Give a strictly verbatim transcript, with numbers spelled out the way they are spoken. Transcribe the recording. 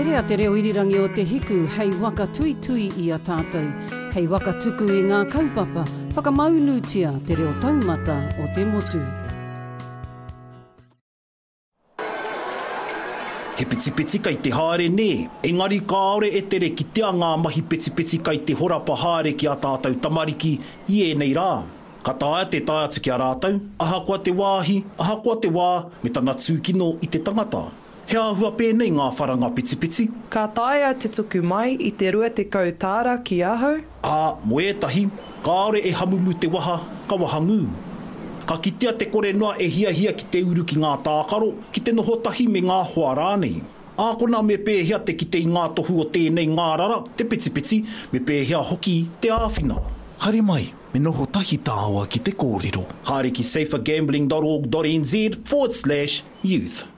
rea te reo irirangi o te hiku, hei waka tui tui i a tātou. Hei waka tuku i ngā kaupapa, whakamaunutia te reo taumata o te motu. He piti piti kai te haere ne, engari kāore e tere ki tea ngā mahi piti piti kai te horapa haere ki a tātou tamariki i e nei rā. Ka tāia te tai atu ki a rātou, aha kua te wāhi, aha kua te wā, me tana tūkino i te tangata. He āhua pēnei ngā wharanga piti piti. Ka tāia te tuku mai i te rua te kautāra ki ahau. Ā, mo etahi, kāore e hamumu te waha, ka wahangu. Ka kitea te kore noa e hia hia ki te uru ki ngā tākaro, ki te noho tahi me ngā hoa rānei. Ākona me pēhea te ki te i ngā tohu o tēnei ngā rara, te piti piti, me pēhea hoki te āwhina. Haere mai, me noho tahi tāua ki te kōrero. Haere ki safer gambling dot org dot n z forward slash youth.